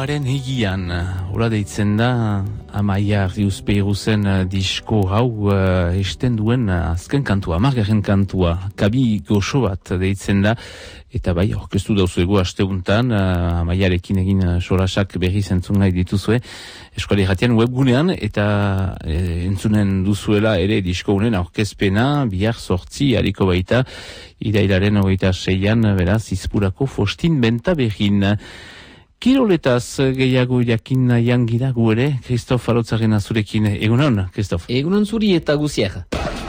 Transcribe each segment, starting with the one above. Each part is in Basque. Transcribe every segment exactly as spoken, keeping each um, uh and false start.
Diskoaren egian, hola deitzen da, Amaia Riuzpeiruzen disko hau uh, esten duen azken kantua, amargarren kantua, kabi goxo bat deitzen da, eta bai, orkestu dauzuego asteuntan, uh, Amaiarekin egin uh, solasak berri zentzun nahi dituzue, Eskuali Jatian webgunean, eta e, entzunen duzuela ere disko honen aurkezpena, bihar sortzi hariko baita, irailaren hogeita seian, beraz, izpurako Fostin Benta berrin. Kiroletaz gehiago jakin nahian gira gu ere, Kristof Alotzaren azurekin. Egunon, Kristof? Egunon zuri eta guziak.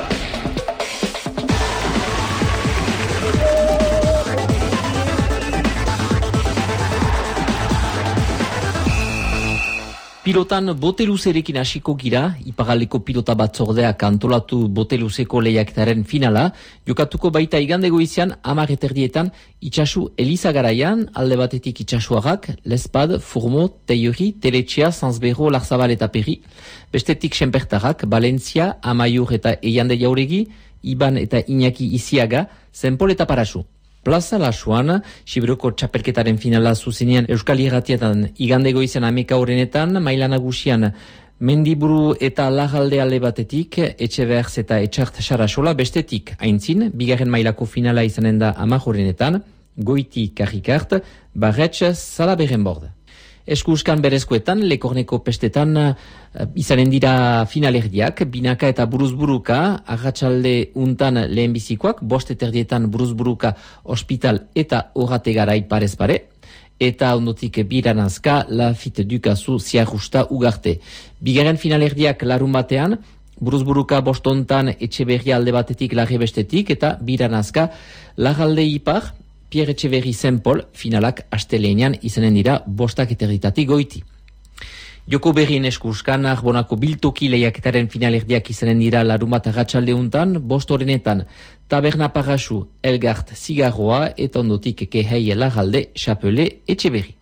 Pilotan boteluzerekin hasiko gira, iparaldeko pilota batzordeak antolatu boteluzeko lehiaketaren finala, jokatuko baita igandego izan, hamar eterdietan, itxasu Elizagaraian, alde batetik itxasuarrak, Lespad, Furmo, Teiori, Teletxea, Sanzbero, Larzabal eta Perri, bestetik Senpertarrak, Valencia, Amaiur eta Eiande Jauregi, Iban eta Iñaki Iziaga, Zenpol eta Parasu. Plaza Lasuan, Siberoko txapelketaren finala zuzenean Euskal Irratietan igandego izan ameka horrenetan, maila nagusian Mendiburu eta Lagalde alde batetik, Etxeberz eta Etxart Sarasola bestetik, aintzin, bigarren mailako finala izanen da amak horrenetan, Goiti Karrikart, Barretx Zalaberen bord. Eskuskan berezkoetan, Lekorneko pestetan uh, izanen dira finalerdiak, binaka eta buruzburuka, arratsalde untan lehenbizikoak, bost eterdietan buruzburuka ospital eta horrate garai parez pare, eta ondotik biranazka, Lafite Dukazu ziarrusta ugarte. Bigaren finalerdiak larun batean, buruzburuka bostontan Etxeberria alde batetik larre bestetik, eta biranazka, Lagalde ipar, Pierre Etxeberri Zenpol, finalak astelenean izanen dira bostak eterditatik goiti. Joko berrien eskuskan, Arbonako biltoki lehiaketaren finalerdiak izanen dira larumat arratsalde untan, bost horrenetan, Taberna Parasu, Elgart Zigarroa, eta ondotik Kehei Lagalde, Chapele Etxeberri.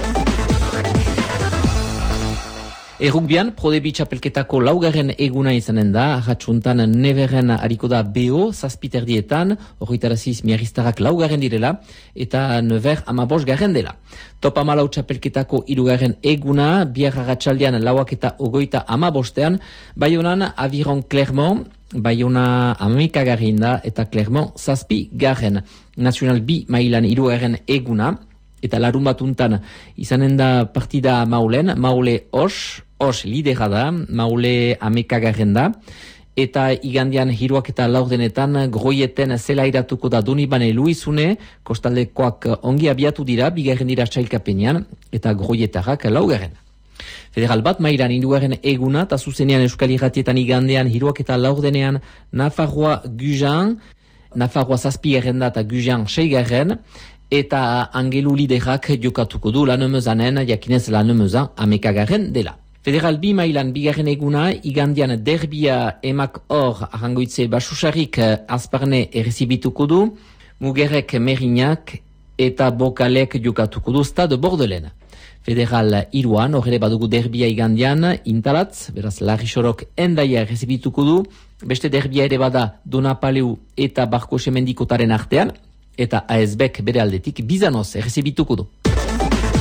Errukbian, Prodebi txapelketako laugarren eguna izanen da, arratsuntan Neveren hariko da B O, zazpiterdietan, horretaraziz miarriztarrak laugarren direla, eta Never amabos garren dela. Top amalau txapelketako irugarren eguna, bihar arratsaldean lauak eta ogoita amabostean, Baionan Aviron Clermont, Baiona ameka garrin da, eta Clermont zazpi garren. Nacional B mailan irugarren eguna, eta larun batuntan izanen da partida Maulen, Maule Os, Os lidera da, Maule amekagarren da, eta igandian hiruak eta laurdenetan groieten zela iratuko da Donibane Luizune, kostaldekoak ongi abiatu dira, bigarren dira txailkapenean, eta groietarrak laugarren. Federal bat mailan hirugarren eguna, eta zuzenean Euskal Irratietan igandean hiruak eta laurdenean Nafarroa Gujan, Nafarroa zazpigarren da eta Gujan seigarren, eta Angelu liderak jokatuko du Lanemezanen, jakinez Lanemezan amekagarren dela. Federal bi mailan bigarren eguna, igandian derbia emak hor arrangoitze basusarrik azparne errezibituko du, Mugerek Merinak eta Bokalek jokatuko du Stade Bordelen. Federal iruan, horre badugu derbia igandian, Intalatz, beraz Larrisorok endaia errezibituko du, beste derbia ere bada Donapaleu eta Barko Semendikotaren artean, eta A S Bek bere aldetik Bizanoz errezibituko du.